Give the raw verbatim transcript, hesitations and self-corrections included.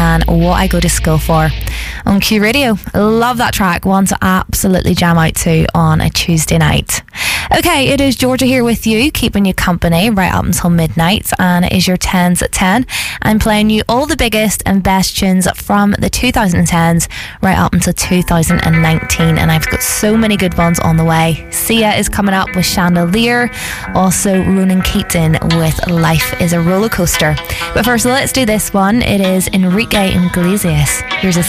and What I Go to School For on Q Radio. Love that track. One to absolutely jam out to on a Tuesday night. Okay, it is Georgia here with you, keeping you company right up until midnight, and it is your tens at ten. I'm playing you all the biggest and best tunes from the twenty tens right up until two thousand nineteen, and I've got so many good ones on the way. Sia is coming up with Chandelier, also Ronan Keaton with Life is a Roller Coaster. But first, let's do this one. It is Enrique Iglesias. Here's a